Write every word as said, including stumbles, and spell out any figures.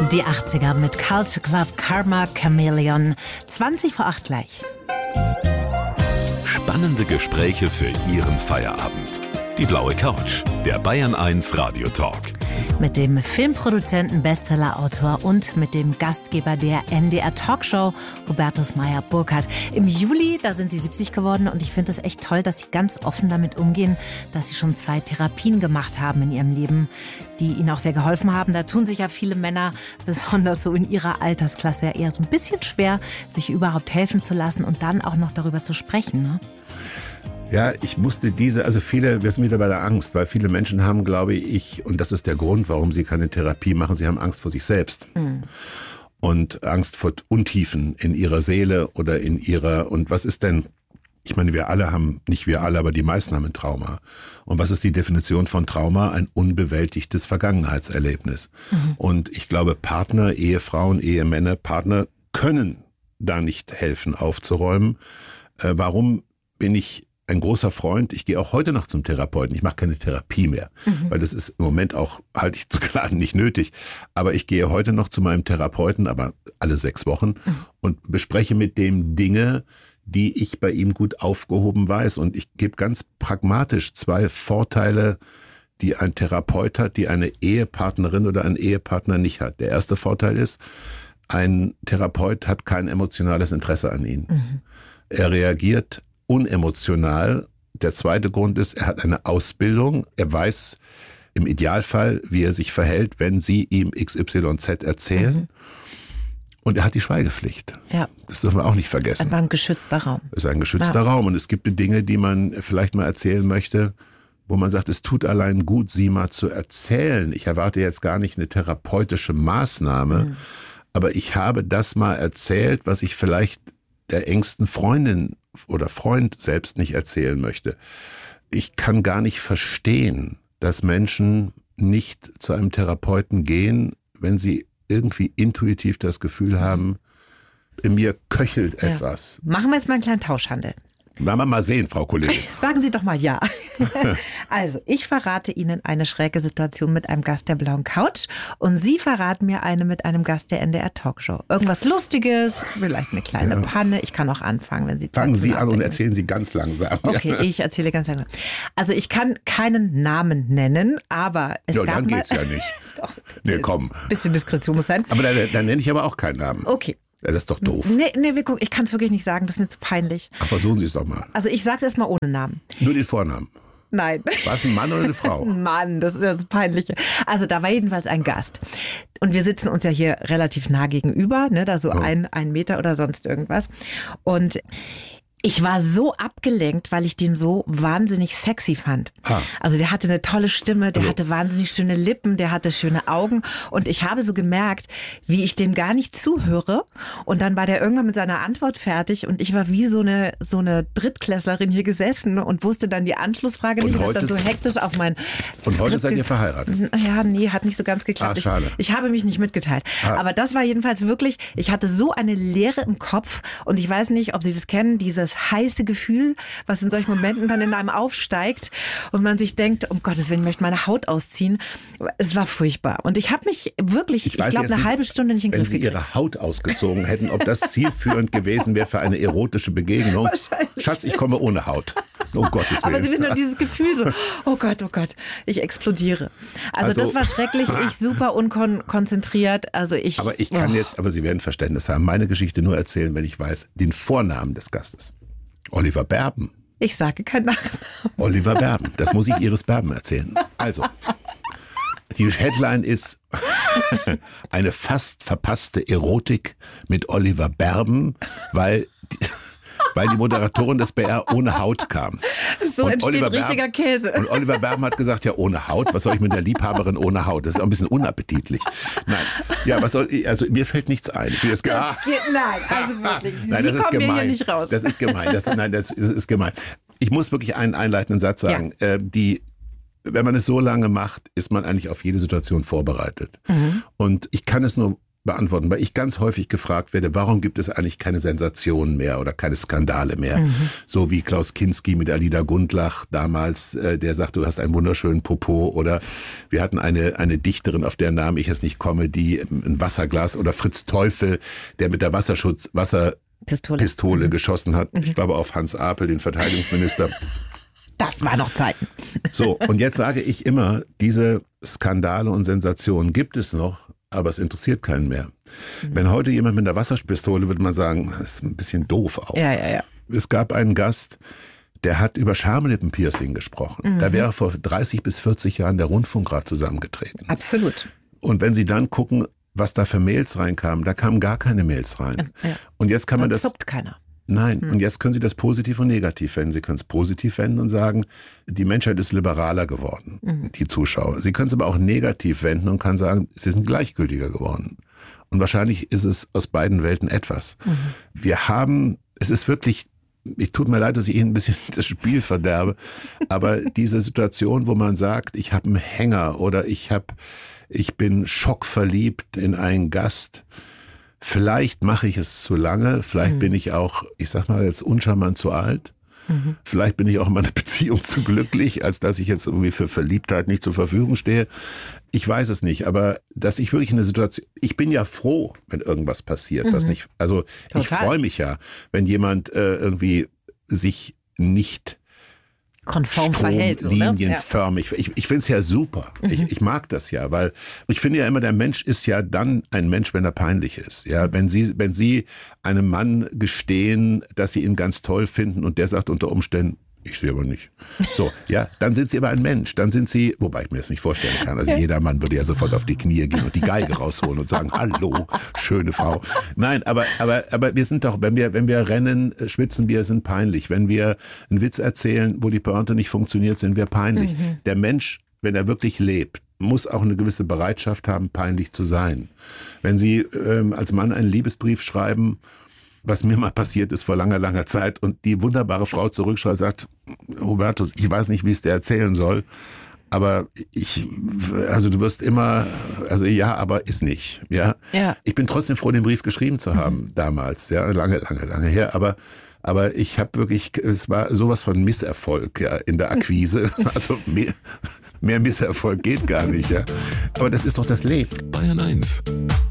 Die achtziger mit Culture Club, Karma, Chameleon. zwanzig vor acht gleich. Spannende Gespräche für Ihren Feierabend. Die blaue Couch, der Bayern eins Radio-Talk. Mit dem Filmproduzenten, Bestsellerautor und mit dem Gastgeber der N D R-Talkshow, Hubertus Meyer-Burkhardt. Im Juli, da sind Sie siebzig geworden und ich finde es echt toll, dass Sie ganz offen damit umgehen, dass Sie schon zwei Therapien gemacht haben in Ihrem Leben, die Ihnen auch sehr geholfen haben. Da tun sich ja viele Männer, besonders so in ihrer Altersklasse, ja eher so ein bisschen schwer, sich überhaupt helfen zu lassen und dann auch noch darüber zu sprechen, ne? Ja, ich musste diese, also viele, wir sind wieder bei der Angst, weil viele Menschen haben, glaube ich, und das ist der Grund, warum sie keine Therapie machen, sie haben Angst vor sich selbst. Mhm. Und Angst vor Untiefen in ihrer Seele oder in ihrer, und was ist denn, ich meine, wir alle haben, nicht wir alle, aber die meisten haben ein Trauma. Und was ist die Definition von Trauma? Ein unbewältigtes Vergangenheitserlebnis. Mhm. Und ich glaube, Partner, Ehefrauen, Ehemänner, Partner können da nicht helfen, aufzuräumen. Äh, warum bin ich ein großer Freund, ich gehe auch heute noch zum Therapeuten, ich mache keine Therapie mehr, mhm. weil das ist im Moment auch, halte ich zu klar, nicht nötig, aber ich gehe heute noch zu meinem Therapeuten, aber alle sechs Wochen mhm. und bespreche mit dem Dinge, die ich bei ihm gut aufgehoben weiß, und ich gebe ganz pragmatisch zwei Vorteile, die ein Therapeut hat, die eine Ehepartnerin oder ein Ehepartner nicht hat. Der erste Vorteil ist, ein Therapeut hat kein emotionales Interesse an Ihnen. Mhm. Er reagiert unemotional. Der zweite Grund ist, er hat eine Ausbildung. Er weiß im Idealfall, wie er sich verhält, wenn Sie ihm X Y Z erzählen. Mhm. Und er hat die Schweigepflicht. Ja. Das dürfen wir auch nicht vergessen. Es ist ein geschützter Raum. Es ist ein geschützter ja. Raum. Und es gibt Dinge, die man vielleicht mal erzählen möchte, wo man sagt, es tut allein gut, sie mal zu erzählen. Ich erwarte jetzt gar nicht eine therapeutische Maßnahme, mhm. aber ich habe das mal erzählt, was ich vielleicht der engsten Freundin oder Freund selbst nicht erzählen möchte. Ich kann gar nicht verstehen, dass Menschen nicht zu einem Therapeuten gehen, wenn sie irgendwie intuitiv das Gefühl haben, in mir köchelt ja. etwas. Machen wir jetzt mal einen kleinen Tauschhandel. Werden wir mal sehen, Frau Kollegin. Sagen Sie doch mal ja. Also, ich verrate Ihnen eine schräge Situation mit einem Gast der blauen Couch und Sie verraten mir eine mit einem Gast der N D R-Talkshow. Irgendwas Lustiges, vielleicht eine kleine ja. Panne. Ich kann auch anfangen, wenn Sie Zeit Fangen Sie nachdenken. an und erzählen Sie ganz langsam. Okay, ich erzähle ganz langsam. Also, ich kann keinen Namen nennen, aber es ja, gab dann mal... geht's ja nicht. Doch, nee, komm. Ein bisschen Diskretion muss sein. Aber dann, dann nenne ich aber auch keinen Namen. Okay. Ja, das ist doch doof. Nee, nee, wir gucken. Ich kann es wirklich nicht sagen, das ist mir zu peinlich. Ach, versuchen Sie es doch mal. Also ich sage es mal ohne Namen. Nur den Vornamen? Nein. War es ein Mann oder eine Frau? Ein Mann, das ist das Peinliche. Also da war jedenfalls ein Gast. Und wir sitzen uns ja hier relativ nah gegenüber, ne, da so oh. ein, ein Meter oder sonst irgendwas. Und ich war so abgelenkt, weil ich den so wahnsinnig sexy fand. Ah. Also der hatte eine tolle Stimme, der also. hatte wahnsinnig schöne Lippen, der hatte schöne Augen. Und ich habe so gemerkt, wie ich dem gar nicht zuhöre. Und dann war der irgendwann mit seiner Antwort fertig und ich war wie so eine, so eine Drittklässlerin hier gesessen und wusste dann die Anschlussfrage und nicht. Und dann so hektisch auf mein Und Skript heute seid ihr verheiratet? Ja, nee, hat nicht so ganz geklappt. Ah, schade. Ich, ich habe mich nicht mitgeteilt. Ah. Aber das war jedenfalls wirklich, ich hatte so eine Leere im Kopf und ich weiß nicht, ob Sie das kennen, dieses heiße Gefühl, was in solchen Momenten dann in einem aufsteigt und man sich denkt, um Gottes Willen, ich möchte meine Haut ausziehen. Es war furchtbar. Und ich habe mich wirklich, ich, ich glaube, eine nicht, halbe Stunde nicht in den Griff gekriegt. Wenn Sie Ihre Haut ausgezogen hätten, ob das zielführend gewesen wäre für eine erotische Begegnung. Schatz, ich komme ohne Haut. Um Gottes Willen. Aber Sie wissen doch dieses Gefühl so, oh Gott, oh Gott, ich explodiere. Also, also das war schrecklich, ich super unkonzentriert. Also ich, aber ich kann oh. jetzt, aber Sie werden Verständnis haben, meine Geschichte nur erzählen, wenn ich weiß, den Vornamen des Gastes. Oliver Berben. Ich sage keinen Nachnamen. Oliver Berben, das muss ich Iris Berben erzählen. Also, die Headline ist eine fast verpasste Erotik mit Oliver Berben, weil... Die, weil die Moderatorin des B R ohne Haut kam. So und entsteht Oliver richtiger Berben, Käse. Und Oliver Berben hat gesagt, ja, ohne Haut, was soll ich mit einer Liebhaberin ohne Haut? Das ist auch ein bisschen unappetitlich. Nein, ja, was soll ich, also mir fällt nichts ein. Ich will das gar, das geht, nein, also wirklich. Nein, Sie das ist gemein. Hier nicht raus. Das ist gemein. Das, nein, das, das ist gemein. Ich muss wirklich einen einleitenden Satz sagen. Ja. Äh, die Wenn man es so lange macht, ist man eigentlich auf jede Situation vorbereitet. Mhm. Und ich kann es nur beantworten, weil ich ganz häufig gefragt werde, warum gibt es eigentlich keine Sensationen mehr oder keine Skandale mehr? Mhm. So wie Klaus Kinski mit Alida Gundlach damals, äh, der sagt, du hast einen wunderschönen Popo, oder wir hatten eine, eine Dichterin, auf deren Namen ich jetzt nicht komme, die ein Wasserglas, oder Fritz Teufel, der mit der Wasserschutz, Wasserpistole Pistole mhm. geschossen hat. Mhm. Ich glaube auf Hans Apel, den Verteidigungsminister. Das war noch Zeiten. So, und jetzt sage ich immer, diese Skandale und Sensationen gibt es noch, aber es interessiert keinen mehr. Mhm. Wenn heute jemand mit einer Wasserpistole, würde man sagen, das ist ein bisschen doof auch. Ja, ja, ja. Es gab einen Gast, der hat über Schamlippenpiercing gesprochen. Mhm. Da wäre vor dreißig bis vierzig Jahren der Rundfunkrat zusammengetreten. Absolut. Und wenn Sie dann gucken, was da für Mails reinkamen, da kamen gar keine Mails rein. Ja. Und jetzt kann man das... zuckt keiner. Nein, Hm. und jetzt können Sie das positiv und negativ wenden. Sie können es positiv wenden und sagen, die Menschheit ist liberaler geworden, mhm. die Zuschauer. Sie können es aber auch negativ wenden und kann sagen, sie sind gleichgültiger geworden. Und wahrscheinlich ist es aus beiden Welten etwas. Mhm. Wir haben, es ist wirklich, ich tut mir leid, dass ich Ihnen ein bisschen das Spiel verderbe, aber diese Situation, wo man sagt, ich habe einen Hänger oder ich habe, ich bin schockverliebt in einen Gast. Vielleicht mache ich es zu lange, vielleicht mhm. bin ich auch, ich sag mal jetzt uncharmant zu alt. Mhm. Vielleicht bin ich auch in meiner Beziehung zu glücklich, als dass ich jetzt irgendwie für Verliebtheit nicht zur Verfügung stehe. Ich weiß es nicht, aber dass ich wirklich in der Situation, ich bin ja froh, wenn irgendwas passiert, mhm. was nicht, also Total. Ich freue mich ja, wenn jemand äh, irgendwie sich nicht konform verhält, linienförmig. Ja. Ich, ich finde es ja super. Mhm. Ich, ich mag das ja, weil ich finde ja immer, der Mensch ist ja dann ein Mensch, wenn er peinlich ist. Ja, wenn Sie, wenn Sie einem Mann gestehen, dass Sie ihn ganz toll finden und der sagt unter Umständen, ich sehe aber nicht. So, ja, dann sind Sie aber ein Mensch. Dann sind Sie, wobei ich mir das nicht vorstellen kann. Also jeder Mann würde ja sofort auf die Knie gehen und die Geige rausholen und sagen, hallo, schöne Frau. Nein, aber, aber, aber wir sind doch, wenn wir, wenn wir rennen, schwitzen wir, sind peinlich. Wenn wir einen Witz erzählen, wo die Pointe nicht funktioniert, sind wir peinlich. Mhm. Der Mensch, wenn er wirklich lebt, muss auch eine gewisse Bereitschaft haben, peinlich zu sein. Wenn Sie ähm, als Mann einen Liebesbrief schreiben, was mir mal passiert ist vor langer, langer Zeit, und die wunderbare Frau zurückschreibt, sagt, Roberto, ich weiß nicht, wie es dir erzählen soll, aber ich, also du wirst immer, also ja, aber ist nicht, ja. ja. Ich bin trotzdem froh, den Brief geschrieben zu haben, mhm. damals, ja, lange, lange, lange her, aber Aber ich habe wirklich, es war sowas von Misserfolg ja, in der Akquise. Also mehr, mehr Misserfolg geht gar nicht. Ja. Aber das ist doch das Leben. Bayern eins